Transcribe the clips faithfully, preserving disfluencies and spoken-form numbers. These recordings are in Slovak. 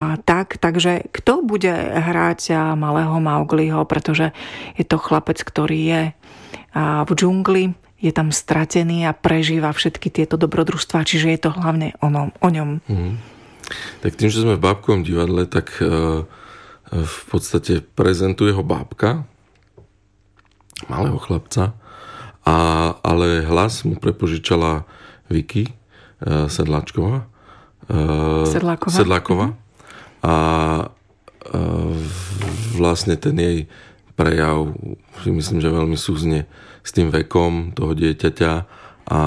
tak, takže kto bude hrať malého Maugliho, pretože je to chlapec, ktorý je v džungli, je tam stratený a prežíva všetky tieto dobrodružstvá, čiže je to hlavne o, nom, o ňom. Mm. Tak tým, že sme v bábkovom divadle, tak uh, v podstate prezentuje ho bábka, malého chlapca, a, ale hlas mu prepožičala Vicky uh, Sedláčková. Uh, Sedláková. Sedláková. Mm-hmm. A uh, vlastne ten jej prejav si myslím, že veľmi súznie s tým vekom toho dieťaťa a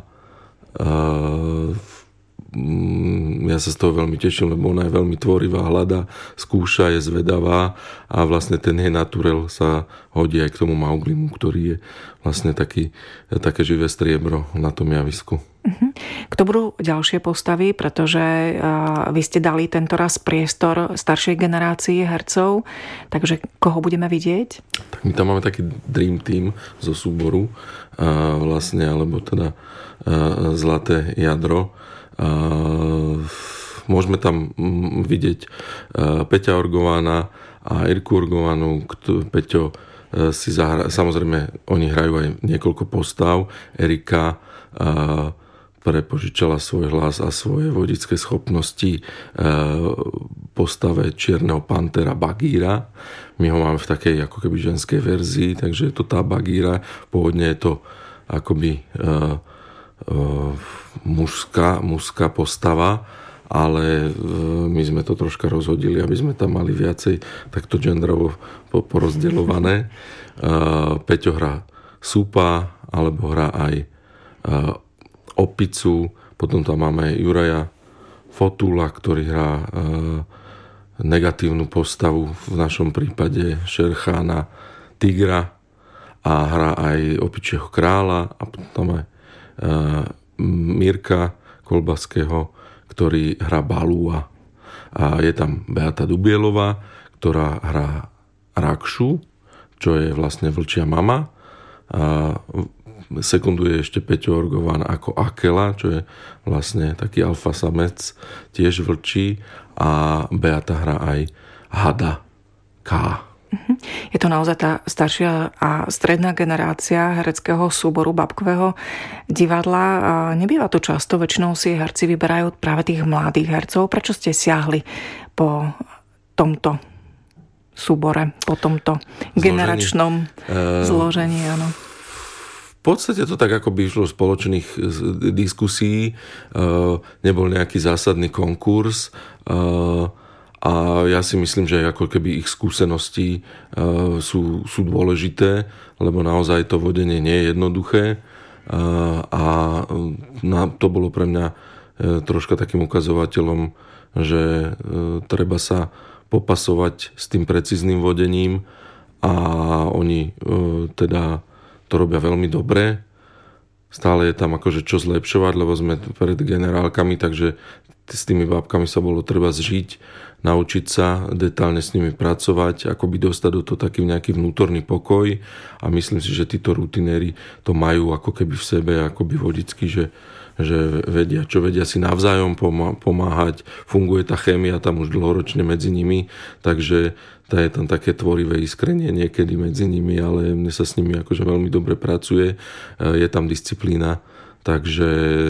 uh, ja sa z toho veľmi teším, lebo ona je veľmi tvorivá, hľada, skúša, je zvedavá a vlastne ten jej naturel sa hodí aj k tomu Mauglimu, ktorý je vlastne taký, také živé striebro na tom javisku. Kto budú ďalšie postavy, pretože vy ste dali tento raz priestor staršej generácii hercov, takže koho budeme vidieť? Tak my tam máme taký dream team zo súboru, vlastne, alebo teda zlaté jadro. Môžeme tam vidieť Peťa Orgována a Irku Orgovanú. Peťo si zahra... Samozrejme, oni hrajú aj niekoľko postav. Erika prepožičala svoj hlas a svoje vodické schopnosti postave Čierneho pantera Bagíra. My ho máme v takej ako keby ženskej verzii, takže je to tá Bagíra. Pôvodne je to akoby uh, uh, mužská, mužská postava, ale uh, my sme to troška rozhodili, aby sme tam mali viacej takto genderovo porozdeľované. Uh, Peťo hrá súpa, alebo hrá aj uh, opicu, potom tam máme Juraja Fotula, ktorý hrá uh, negatívnu postavu, v našom prípade Šerchána, tigra, a hrá aj opičieho kráľa, a potom aj uh, Mirka Kolbaského, ktorý hrá Balúa. A je tam Beata Dubielová, ktorá hrá Rakšu, čo je vlastne vlčia mama. A sekunduje ešte Peťo Orgován ako Akela, čo je vlastne taký alfa samec, tiež vlčí, a Beata hrá aj Hada K. Je to naozaj tá staršia a stredná generácia hereckého súboru babkového divadla. Nebýva to často, väčšinou si herci vyberajú práve tých mladých hercov. Prečo ste siahli po tomto súbore, po tomto zložení. generačnom uh, zložení? Áno. V podstate to tak ako by išlo spoločných diskusí, nebol nejaký zásadný konkurs, a ja si myslím, že ako keby ich skúsenosti sú, sú dôležité, lebo naozaj to vodenie nie je jednoduché, a to bolo pre mňa troška takým ukazovateľom, že treba sa popasovať s tým precízným vodením, a oni teda to robia veľmi dobre. Stále je tam akože čo zlepšovať, lebo sme pred generálkami, takže s tými bábkami sa bolo treba zžiť, naučiť sa detálne s nimi pracovať, akoby dostať do toho taký nejaký vnútorný pokoj, a myslím si, že títo rutinéri to majú ako keby v sebe, akoby vodicky, že, že vedia, čo vedia si navzájom pomáhať, funguje tá chémia tam už dlhoročne medzi nimi, takže tá je tam také tvorivé iskrenie niekedy medzi nimi, ale mne sa s nimi akože veľmi dobre pracuje, je tam disciplína, takže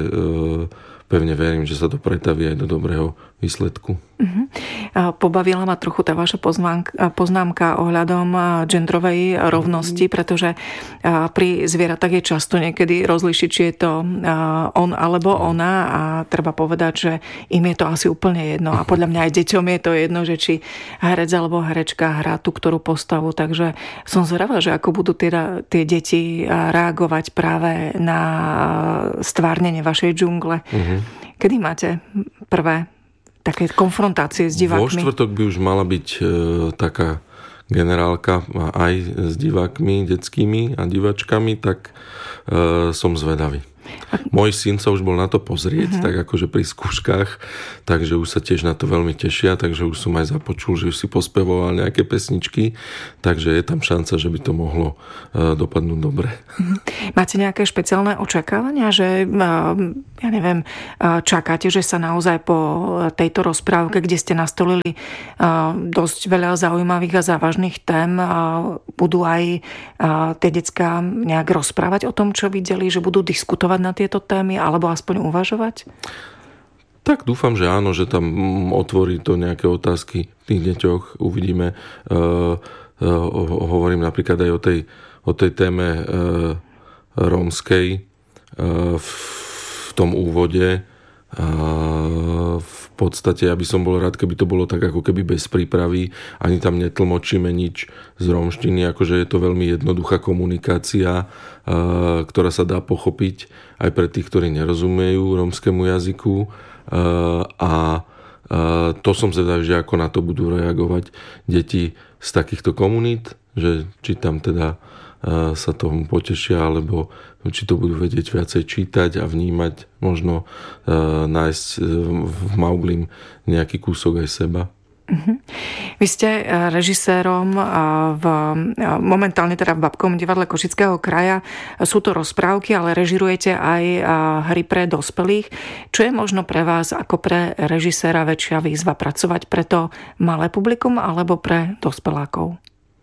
pevne verím, že sa to pretaví aj do dobrého výsledku. Uh-huh. Pobavila ma trochu tá vaša poznámka, poznámka ohľadom genderovej rovnosti, pretože pri zvieratách je často niekedy rozlišiť, či je to on alebo ona, a treba povedať, že im je to asi úplne jedno, a podľa mňa aj deťom je to jedno, že či herec alebo herečka hrá tú ktorú postavu, takže som zvedavá, že ako budú teda tie deti reagovať práve na stvárnenie vašej džungle. Uh-huh. Kedy máte prvé také konfrontácie s divákmi? Vo štvrtok by už mala byť e, taká generálka aj s divákmi, detskými a diváčkami, tak e, som zvedavý. Môj syn sa už bol na to pozrieť, uh-huh. tak akože pri skúškach, takže už sa tiež na to veľmi tešia, takže už som aj započul, že už si pospevoval nejaké pesničky, takže je tam šanca, že by to mohlo uh, dopadnúť dobre. Uh-huh. Máte nejaké špeciálne očakávania, že uh, ja neviem, uh, čakáte, že sa naozaj po tejto rozprávke, kde ste nastolili uh, dosť veľa zaujímavých a závažných tém, uh, budú aj uh, tie decká nejak rozprávať o tom, čo videli, že budú diskutovať na tieto témy, alebo aspoň uvažovať? Tak dúfam, že áno, že tam otvorí to nejaké otázky v tých deťoch. Uvidíme. Uh, uh, hovorím napríklad aj o tej, o tej téme uh, rómskej uh, v, v tom úvode. Uh, v podstate, ja by som bol rád, keby to bolo tak ako keby bez prípravy, ani tam netlmočíme nič z rómštiny, akože je to veľmi jednoduchá komunikácia, uh, ktorá sa dá pochopiť aj pre tých, ktorí nerozumejú rómskemu jazyku, uh, a uh, to som zvedavý, že ako na to budú reagovať deti z takýchto komunít, že či tam teda uh, sa tomu potešia, alebo či to budú vedieť viacej čítať a vnímať, možno uh, nájsť v Mauglim nejaký kúsok aj seba. Uh-huh. Vy ste režisérom v, momentálne teda v Babkovom divadle Košického kraja. Sú to rozprávky, ale režirujete aj hry pre dospelých. Čo je možno pre vás ako pre režiséra väčšia výzva, pracovať pre to malé publikum alebo pre dospelákov?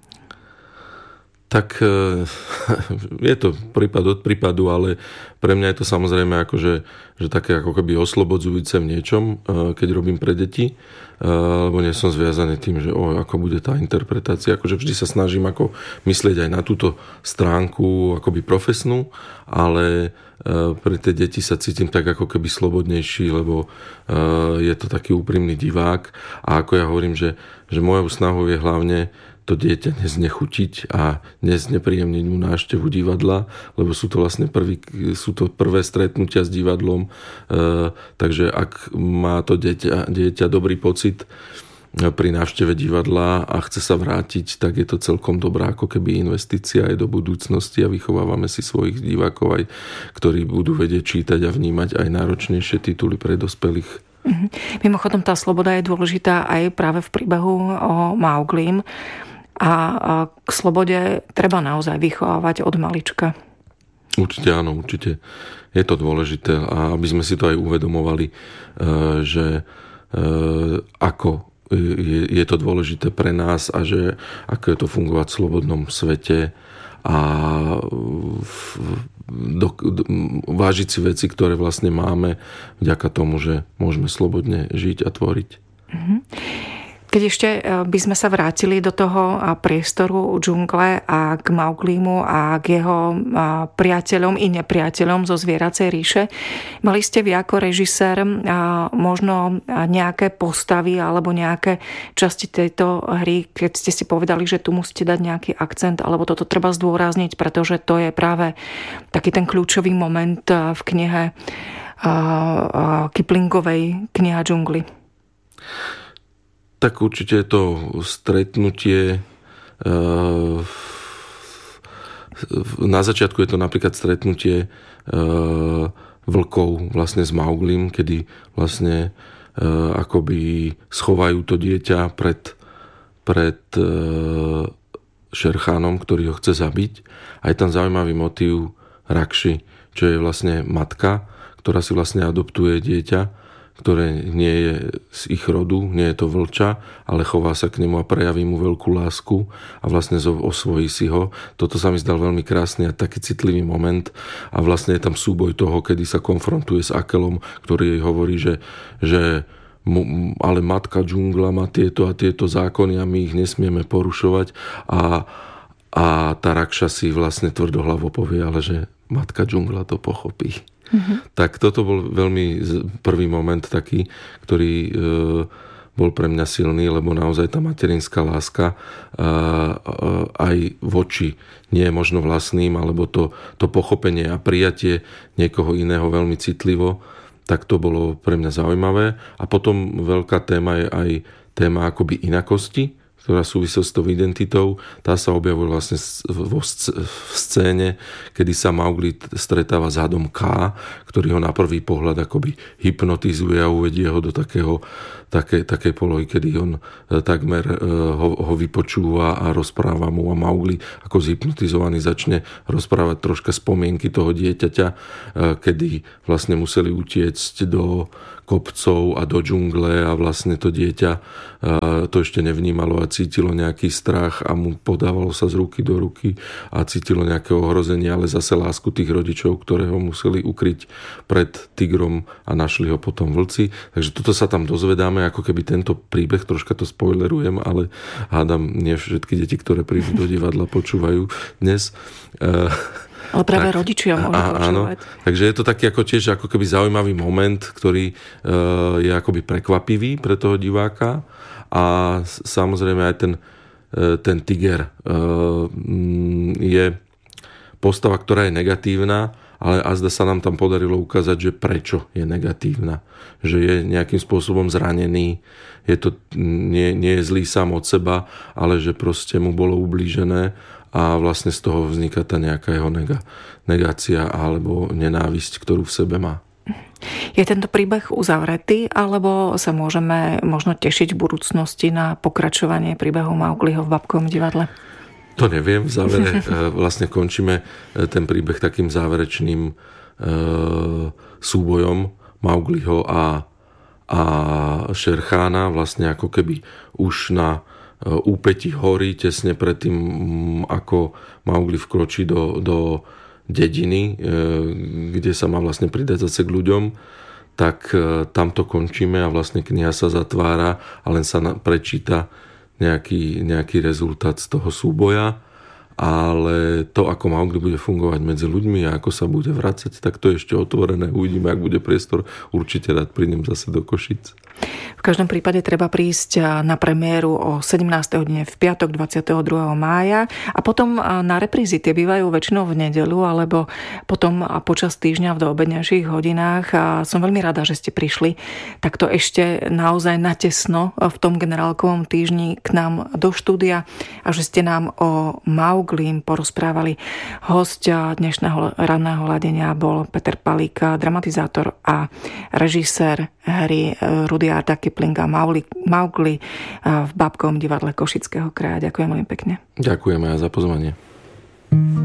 Tak je to prípad od prípadu, ale pre mňa je to samozrejme akože, že také ako keby oslobodzujúce v niečom, keď robím pre deti, lebo nie som zviazaný tým, že o, ako bude tá interpretácia. Akože vždy sa snažím ako myslieť aj na túto stránku akoby profesnú, ale pre tie deti sa cítim tak ako keby slobodnejší, lebo je to taký úprimný divák a ako ja hovorím, že, že mojou snahou je hlavne to dieťa neznechutiť a neznepríjemniť mu návštevu divadla, lebo sú to vlastne prvý, sú to prvé stretnutia s divadlom, e, takže ak má to dieťa, dieťa dobrý pocit pri návšteve divadla a chce sa vrátiť, tak je to celkom dobrá ako keby investícia aj do budúcnosti a vychovávame si svojich divákov aj, ktorí budú vedieť čítať a vnímať aj náročnejšie tituly pre dospelých. Mhm. Mimochodom, tá sloboda je dôležitá aj práve v príbehu o Mauglim. A k slobode treba naozaj vychovávať od malička. Určite áno, určite. Je to dôležité a aby sme si to aj uvedomovali, že ako je, je to dôležité pre nás a že ako je to fungovať v slobodnom svete a do, do, vážiť si veci, ktoré vlastne máme vďaka tomu, že môžeme slobodne žiť a tvoriť. Mhm. Keď ešte by sme sa vrátili do toho priestoru džungle a k Mauglimu a k jeho priateľom i nepriateľom zo Zvieracej ríše, mali ste vy ako režisér možno nejaké postavy alebo nejaké časti tejto hry, keď ste si povedali, že tu musíte dať nejaký akcent alebo toto treba zdôrazniť, pretože to je práve taký ten kľúčový moment v knihe Kiplingovej Kniha džungly? Tak určite je to stretnutie. Na začiatku je to napríklad stretnutie vlkov vlastne s Mauglim, kedy vlastne akoby schovajú to dieťa pred, pred Šerchánom, ktorý ho chce zabiť. A je tam zaujímavý motív Rakši, čo je vlastne matka, ktorá si vlastne adoptuje dieťa, ktoré nie je z ich rodu, nie je to vlča, ale chová sa k nemu a prejaví mu veľkú lásku a vlastne osvojí si ho. Toto sa mi zdal veľmi krásny a taký citlivý moment a vlastne je tam súboj toho, kedy sa konfrontuje s Akelom, ktorý jej hovorí, že, že ale matka džungla má tieto a tieto zákony a my ich nesmieme porušovať a, a tá Rakša si vlastne tvrdohlavo povie, ale že matka džungla to pochopí. Mm-hmm. Tak toto bol veľmi prvý moment taký, ktorý e, bol pre mňa silný, lebo naozaj tá materinská láska e, e, aj voči nie je možno vlastným, alebo to, to pochopenie a prijatie niekoho iného veľmi citlivo, tak to bolo pre mňa zaujímavé. A potom veľká téma je aj téma akoby inakosti v ktorá súvisí s tou identitou. Tá sa objavuje vlastne vo scéne, kedy sa Mowgli stretáva s hadom K, ktorý ho na prvý pohľad akoby hypnotizuje a uvedie ho do takého, také, takej polohy, kedy on takmer ho, ho vypočúva a rozpráva mu a Mowgli ako zhypnotizovaný začne rozprávať troška spomienky toho dieťaťa, kedy vlastne museli utiecť do kopcov a do džungle a vlastne to dieťa to ešte nevnímalo a cítilo nejaký strach a mu podávalo sa z ruky do ruky a cítilo nejaké ohrozenie, ale zase lásku tých rodičov, ktoré ho museli ukryť pred tigrom a našli ho potom vlci. Takže toto sa tam dozvedáme, ako keby tento príbeh, troška to spoilerujem, ale hádam, nie všetky deti, ktoré prídu do divadla, počúvajú dnes. Ale práve tak, rodičia môžu počúvať. Takže je to taký ako tiež ako keby zaujímavý moment, ktorý uh, je akoby prekvapivý pre toho diváka a samozrejme aj ten, uh, ten tiger uh, je postava, ktorá je negatívna, ale azda sa nám tam podarilo ukázať, že prečo je negatívna. Že je nejakým spôsobom zranený, je to, nie, nie je zlý sám od seba, ale že proste mu bolo ublížené a vlastne z toho vzniká tá nejaká jeho negácia alebo nenávisť, ktorú v sebe má. Je tento príbeh uzavretý, alebo sa môžeme možno tešiť v budúcnosti na pokračovanie príbehu Mowgliho v Babkovom divadle? To neviem. V závere vlastne končíme ten príbeh takým záverečným súbojom Mowgliho a, a Šerchána, vlastne ako keby už na úpätí hory, tesne pred tým, ako Mowgli vkročí do, do dediny, kde sa má vlastne pridať zase k ľuďom, tak tam to končíme a vlastne kniha sa zatvára a len sa prečíta nejaký, nejaký rezultát z toho súboja. Ale to, ako Mowgli bude fungovať medzi ľuďmi a ako sa bude vracať, tak to je ešte otvorené. Uvidíme, ak bude priestor. Určite rád prídem zase do Košíc. V každom prípade treba prísť na premiéru o sedemnásteho dne v piatok dvadsiateho druhého mája a potom na reprízy. Tie bývajú väčšinou v nedeľu alebo potom počas týždňa v doobednejších hodinách. A som veľmi rada, že ste prišli takto ešte naozaj natesno v tom generálkovom týždni k nám do štúdia a že ste nám o Mowglim porozprávali. Hosť dnešného ranného ladenia bol Peter Palík, dramatizátor a režisér hry Rudyarda Kiplinga Mowgli, Mowgli v Babkovom divadle Košického kraja. Ďakujem veľmi pekne. Ďakujem aj za pozvanie.